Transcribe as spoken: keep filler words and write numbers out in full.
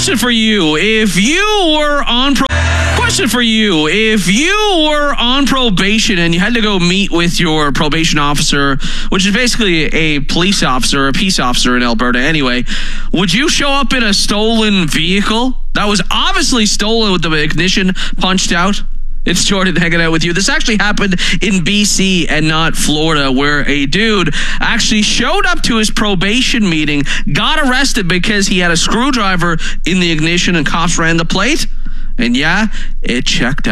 Question for you. If you were on pro- Question for you. If you were on probation and you had to go meet with your probation officer, which is basically a police officer, a peace officer in Alberta anyway, would you show up in a stolen vehicle that was obviously stolen with the ignition punched out? It's Jordan hanging out with you. This actually happened in B C and not Florida, where a dude actually showed up to his probation meeting, got arrested because he had a screwdriver in the ignition and cops ran the plate. And yeah, it checked out.